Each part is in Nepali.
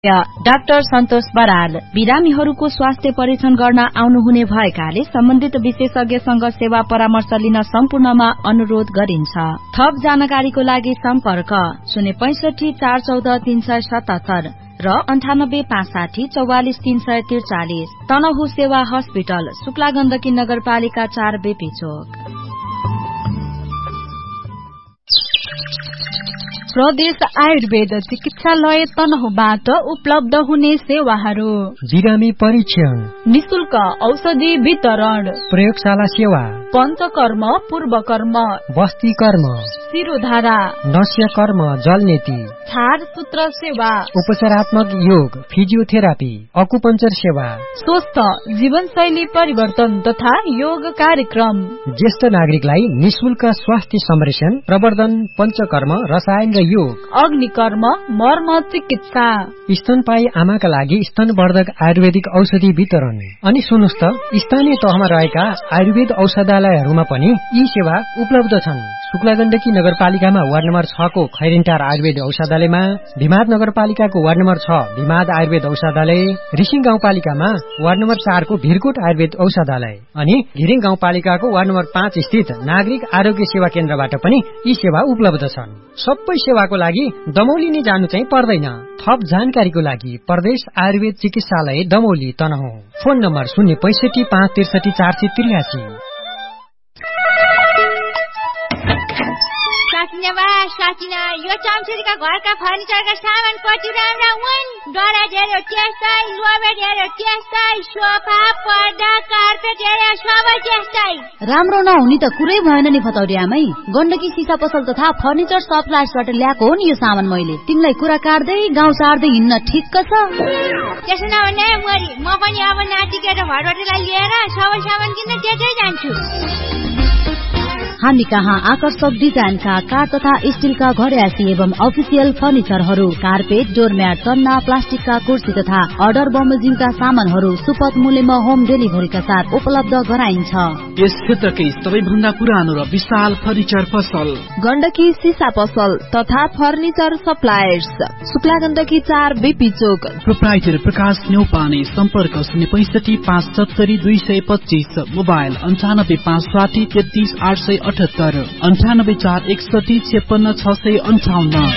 डाक्टर सन्तोष बराल बिरामीहरूको स्वास्थ्य परीक्षण गर्न आउनुहुने भएकाले सम्बन्धित विशेषज्ञसँग सेवा परामर्श लिन सम्पूर्णमा अनुरोध गरिन्छ। थप जानकारीको लागि सम्पर्क 065 414 377 र 98 560 44 343। तनहु सेवा हस्पिटल, शुक्ला गण्डकी नगरपालिका 4 बेपी चोक। प्रदेश आयुर्वेद चिकित्सालय तनहुबाट उपलब्ध हुने सेवाहरू: बिरामी परीक्षण, निशुल्क औषधि वितरण, प्रयोगशाला सेवा, पञ्चकर्म, पूर्वकर्म, बस्ती कर्म, शिरोधारा, नस्य कर्म, जलनेती, छार सूत्र सेवा, उपचारात्मक योग, फिजियोथेरापी, अकुपञ्चर सेवा, स्वस्थ जीवनशैली परिवर्तन तथा योग कार्यक्रम, ज्येष्ठ नागरिकलाई निशुल्क स्वास्थ्य संरक्षण, प्रवर्धन, पञ्चकर्म, रसायन र योग, अग्निकर्म, मर्म चिकित्सा, स्तनपायी आमाका लागि स्तनवर्धक आयुर्वेदिक औषधि वितरण। अनि सुन्नुस् त, स्थानीय तहमा रहेका आयुर्वेद औषधालयहरूमा पनि यी सेवा उपलब्ध छन्। शुक्ला गण्डकी नगरपालिकामा वार्ड नम्बर 6 को खैरेन्टार आयुर्वेद औषधालयमा, भिमाद नगरपालिकाको वार्ड नम्बर 6 भिमाद आयुर्वेद औषधालय, रिसिङ गाउँपालिकामा वार्ड नम्बर 4 को भिरकोट आयुर्वेद औषधालय अनि घिरिङ गाउँपालिकाको वार्ड नम्बर 5 स्थित नागरिक आरोग्य सेवा केन्द्रबाट पनि यी सेवा उपलब्ध छन्। सबै सेवाको लागि दमौली नै जानु चाहिँ पर्दैन। थप जानकारीको लागि प्रदेश आयुर्वेद चिकित्सालय दमौली तनहुँ। Phone number 065 563 483। साकिना यो चम्चुरीका घरका फर्निचरका सामान कति राम्रा हुन्। डरा धेरै त्यस्तै, लोभे धेरै त्यस्तै, सोफा, पर्दा, कार्पेट धेरै सबै त्यस्तै। राम्रो नहुने त कुरै भएन नि फतौरियामै। गण्डकी सिसा पसल तथा फर्निचर सप्लायर्सबाट ल्याएको हो नि यो सामान मैले। तिमीलाई कुरा काट्दै गाउँ चार्दै हिँड्न ठिक्क छ। त्यसो नभने म पनि अब नाति केटा भरवटीलाई लिएर सबै सामान किन्न त्यतै जान्छु। हामी कहाँ आकर्षक डिजाइनका काठ तथा स्टीलका घरयासी एवं अफिसियल फर्निचरहरू, कार्पेट, डोरम्याट, चन्ना, प्लास्टिकका कुर्सी तथा अर्डर बमोजिमका सामानहरू सुपथ मूल्यमा होम डेलिभरीका साथ उपलब्ध गराइन्छ। यस क्षेत्रकै सबैभन्दा पुरानो र विशाल फर्निचर पसल गण्डकी सिसा पसल तथा फर्निचर सप्लायर्स, शुक्ला गण्डकी 4 बेपी चोक। प्रोप्राइटर प्रकाश न्यौपाने, सम्पर्क 065 570 225, मोबाइल 95 560 33 878, 98 4 61 56 658।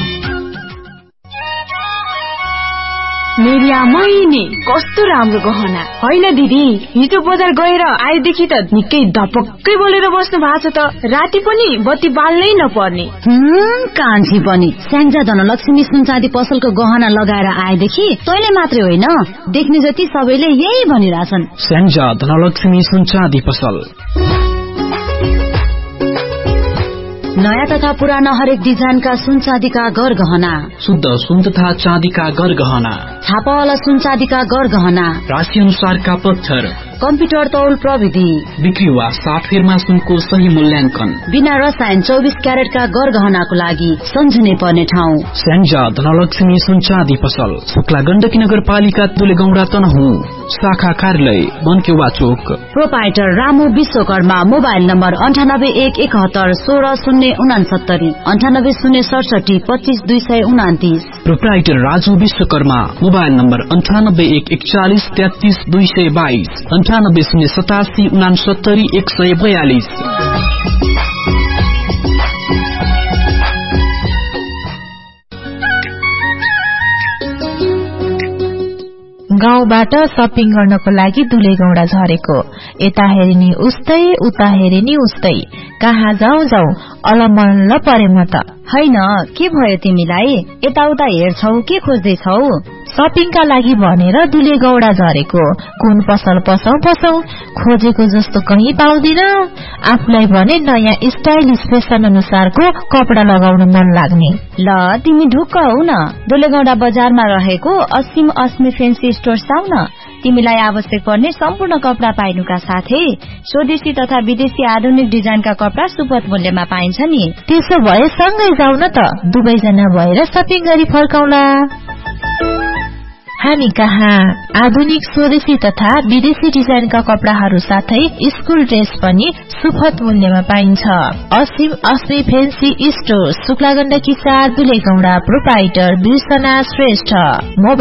मेरिया महिने कस्तो राम्रो गहना होइन दिदी। हिजो बजार गएर आएदेखि त निकै धपक्कै बोलेर बस्नु भएको छ त। राति पनि बत्ती बाल्नै नपर्ने। कान्छी पनि स्याङ्जा धनलक्ष्मी सुनचाँदी पसलको गहना लगाएर आएदेखि तैँले मात्रै होइन, देख्ने जति सबैले यही भनिरहेछन्। स्याङ्जा धनलक्ष्मी सुनचाँदी पसल। नयाँ तथा पुराना हरेक डिजाइनका सुन चाँदीका गहना, शुद्ध सुन तथा चाँदीका गहना, छापावाला सुन चाँदीका गहना, राशि अनुसारका पत्थर, कम्प्युटर तौल प्रविधि, बिक्री वा साटफेरमा सुनको सही मूल्याङ्कन, बिना रसायन 24 क्यारेटका गहनाको लागि सम्झिनै पर्ने ठाउँ स्याङ्जा धनलक्ष्मी सुनचाँदी पसल, शुक्ला गण्डकी नगरपालिका तुलेगौडा तनहुँ, शाखा कार्यालय बनकेवा चोक। Proprietor Ramu Vishwakarma, mobile number 98 171 16 069, 98 067 25 229। Proprietor Raju Vishwakarma, mobile number 98 141 33 222, 98 087 69 142। गाउँबाट सपिङ गर्नको लागि दुलेगौडा झरेको। यता हेरिनी उस्तै, उता हेरिनी उस्तै, कहाँ जाउँ अलमल्ल परे म त। हैन, के भयो तिमीलाई? यताउता हेर्छौ के खोज्दैछौ? सपिङका लागि भनेर दुलेगौडा झरेको। कुन पसल पसौ खोजेको जस्तो कहीँ पाउँदिन। आफूलाई भने नयाँ स्टाइलिश फेसन अनुसारको कपडा लगाउन मन लाग्ने। ल तिमी ढुक्क हौ न, दुलेगौडा बजारमा रहेको असीम अस्मी फेन्सी स्टोर आउ न। तिमीलाई आवश्यक पर्ने सम्पूर्ण कपडा पाइनुका साथै स्वदेशी तथा विदेशी आधुनिक डिजाइनका कपडा सुपथ मूल्यमा पाइन्छ नि। त्यसो भए सँगै जाउँ न त, दुवैजना भएर सपिङ गरी फर्काउला। हामी कहाँ आधुनिक स्वदेशी तथा विदेशी डिजाइनका कपडाहरू साथै स्कुल ड्रेस पनि सुपथ मूल्यमा पाइन्छ। असीम अस्मी fancy store, शुक्लागण्डकी 4, Dulegaunda. Proprietor बिर्सना Shrestha.